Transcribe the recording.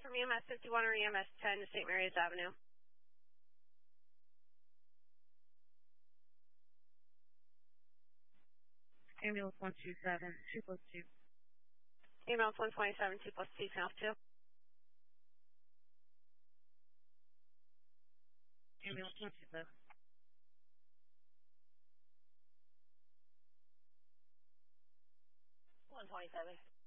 from EMS 51 or EMS 10 to St. Mary's Avenue. Ambulance 127, 2 plus 2. Ambulance 127, 2 plus 2, south 2. Ambulance 127. 127.